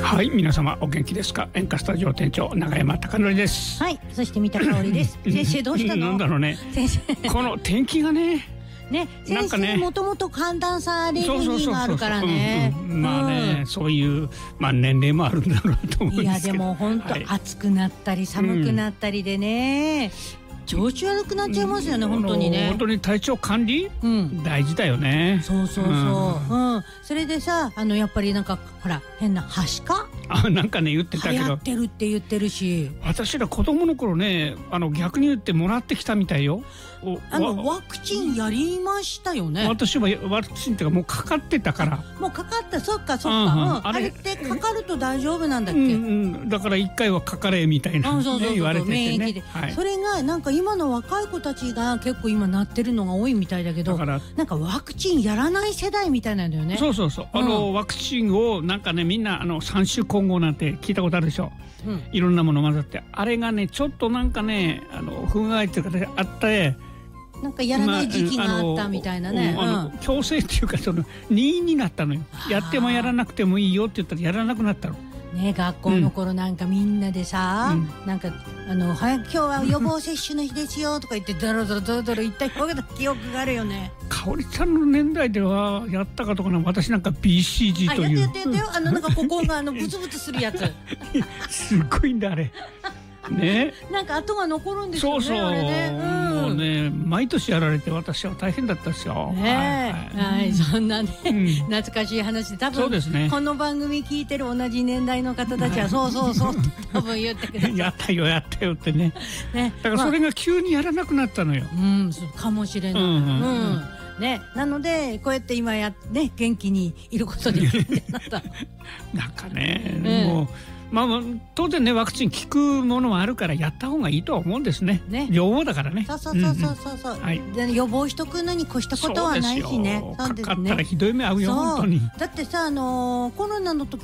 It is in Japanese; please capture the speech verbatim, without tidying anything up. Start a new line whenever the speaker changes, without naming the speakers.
はい、皆様お元気ですか。演歌スタジオ店長永山貴則です。
はい、そして三田香織です。先生どうしたの？
なんだろうね。先生この天気がね。
ね、先生もともと寒暖差アレルギーがあるからね。
まあね、うん、そういうまあ年齢もあるんだろうと思うんですけど。いや
でも本当、はい、暑くなったり寒くなったりでね。うん調子悪くなっちゃいますよね、うん、本当にね。
本当に体調管理、うん、大事だよね。
そうそうそう、うんうん、それでさ、あのやっぱりなんかほら変なはしか
あなんかね言ってたけど
流行ってるって言ってるし、
私ら子供の頃ね、あの逆に言ってもらってきたみたいよ。
あのワクチンやりましたよね。
私はワクチンっていうかもうかかってたから。
もうかかった、そっかそっか、うんうん、あれってかかると大丈夫なんだっけ、うん
うん、だから一回はかかれみたいな、ね、言われててね、免疫で、
はい、それがなんか今の若い子たちが結構今なってるのが多いみたいだけど、だからなんかワクチンやらない世代みたいなんだよね。
そうそうそう、うん、あのワクチンをなんかねみんなあのさん種混合なんて聞いたことあるでしょ、うん、いろんなもの混ざって、あれがねちょっとなんかねあの不具合っていうかあって
なんかやらない時期があったみたいなね、
まあうん、強制っていうかその任意になったのよ。やってもやらなくてもいいよって言ったらやらなくなったの
ね。学校の頃なんかみんなでさ、うん、なんかあのは今日は予防接種の日ですよとか言ってドロドロドロドロ言った記憶があるよね。
香織ちゃんの年代ではやったかとかな。私なんか ビーシージー という
あやってやってやってよ、あのなんかここがあのブツブツするやつ
すっごいんだあれね、
なんか跡が残るんですよね。
そうそう、
あれね、うん、
もうね毎年やられて私は大変だったですよ。
ねえ、はい、はい、そんなね、うん、懐かしい話で多分
そうです、ね、
この番組聞いてる同じ年代の方たちはそうそうそうって多分言ってくれる
やったよやったよってねね、だからそれが急にやらなくなったのよ、
まあ、うんかもしれない、うんうんうんね、なのでこうやって今やね元気にいることで
なんかね、うん、もうまあ、当然ねワクチン効くものはあるからやった方がいいとは思うんですね。ね、予防だからね。
そうそうそうそうそうそう、うんうん、はい、で予防しとくのに越したことはないしね。
そうですよ。かかったらひどい目合うよ本当に。
だってさ、あのー、コロナの時